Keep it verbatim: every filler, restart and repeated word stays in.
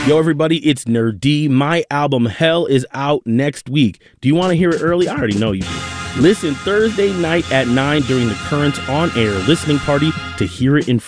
Yo, everybody, it's Nerd D. My album Hell is out next week. Do you want to hear it early? I already know you do. Listen Thursday night at nine during the Currents on Air listening party to hear it in